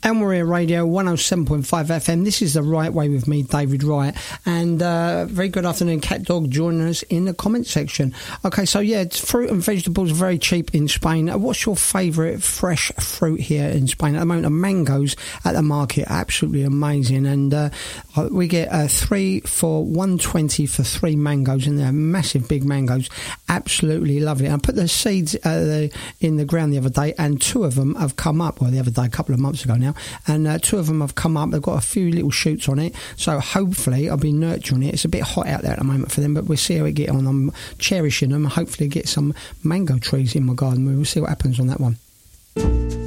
Elmore Radio 107.5 FM. This is The Right Way with me, David Wright. And very good afternoon, Cat Dog, joining us in the comment section. Okay, so yeah, fruit and vegetables are very cheap in Spain. What's your favourite fresh fruit here in Spain? At the moment, the mangoes at the market are absolutely amazing. And we get 3 for $1.20 for 3 mangoes, and they're massive big mangoes. Absolutely lovely. I put the seeds in the ground the other day, and 2 of them have come up. Well, the other day, a couple of months ago now. And 2 of them have come up. They've got a few little shoots on it, so hopefully I'll be nurturing it. It's a bit hot out there at the moment for them, but we'll see how we get on. I'm cherishing them. Hopefully get some mango trees in my garden. We'll see what happens on that one.